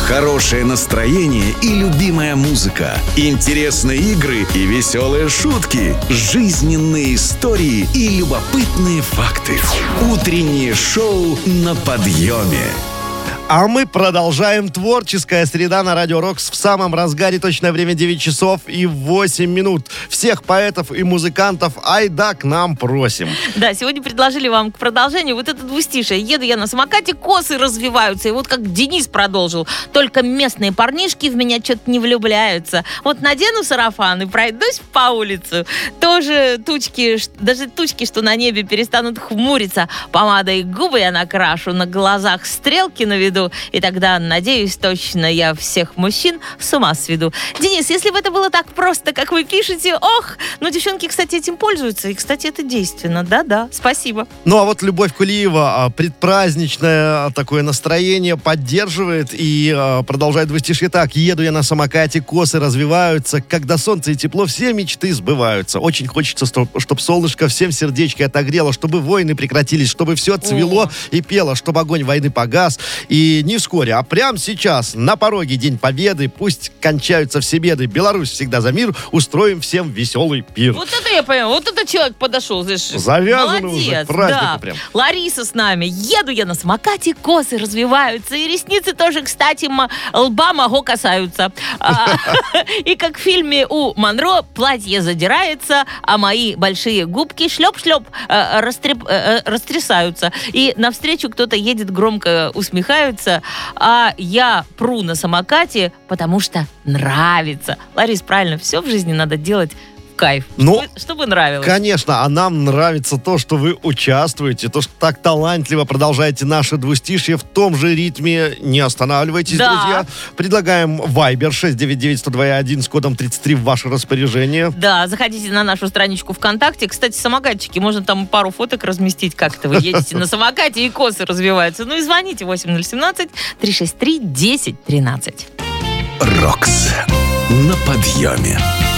Хорошее настроение и любимая музыка. Интересные игры и веселые шутки. Жизненные истории и любопытные факты. Утреннее шоу на подъеме. А мы продолжаем. Творческая среда на Радио Рокс в самом разгаре. Точное время 9 часов и 8 минут. Всех поэтов и музыкантов айда к нам просим. Да, сегодня предложили вам к продолжению вот это двустишее. Еду я на самокате, косы развиваются. И вот как Денис продолжил. Только местные парнишки в меня что-то не влюбляются. Вот надену сарафан и пройдусь по улице. Тоже тучки, даже тучки, что на небе, перестанут хмуриться. Помадой губы я накрашу, на глазах стрелки наведу. И тогда, надеюсь, точно я всех мужчин с ума сведу. Денис, если бы это было так просто, как вы пишете, ох! Ну, девчонки, кстати, этим пользуются. И, кстати, это действенно. Да-да, спасибо. Ну, а вот Любовь Кулиева предпраздничное такое настроение поддерживает и продолжает двустишье так. Еду я на самокате, косы развиваются. Когда солнце и тепло, все мечты сбываются. Очень хочется, чтобы солнышко всем сердечки отогрело, чтобы войны прекратились, чтобы все цвело и пело, чтобы огонь войны погас. И не вскоре, а прямо сейчас, на пороге День Победы, пусть кончаются все беды. Беларусь всегда за мир, устроим всем веселый пир. Вот это я понял, вот это человек подошел. Завязано уже, к празднику да. прям. Лариса с нами. Еду я на самокате, косы развиваются, и ресницы тоже, кстати, лба моего касаются. И как в фильме у Монро платье задирается, а мои большие губки шлеп-шлеп растрясаются. И навстречу кто-то едет, громко усмехаются, а я пру на самокате, потому что нравится. Ларис, правильно, все в жизни надо делать в кайф, чтобы нравилось. Конечно, а нам нравится то, что вы участвуете, то, что так талантливо продолжаете наше двустишье в том же ритме. Не останавливайтесь, друзья. Предлагаем Viber 699-102-1 с кодом 33 в ваше распоряжение. Да, заходите на нашу страничку ВКонтакте. Кстати, самокатчики, можно там пару фоток разместить, как-то вы едете на самокате и косы развиваются. Ну и звоните 8017-363-1013. Рокс на подъеме.